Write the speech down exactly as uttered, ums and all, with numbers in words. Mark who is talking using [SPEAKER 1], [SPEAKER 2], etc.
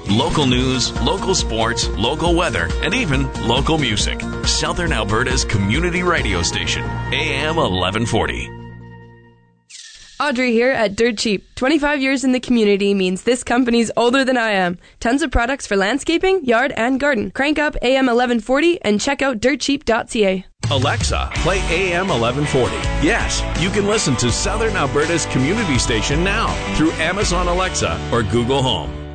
[SPEAKER 1] Local news, local sports, local weather, and even local music. Southern Alberta's community radio station, A M eleven forty.
[SPEAKER 2] Audrey here at Dirt Cheap. twenty-five years in the community means this company's older than I am. Tons of products for landscaping, yard, and garden. Crank up A M eleven forty and check out dirt cheap dot c a.
[SPEAKER 1] Alexa, play A M eleven forty. Yes, you can listen to Southern Alberta's community station now through Amazon Alexa or Google Home.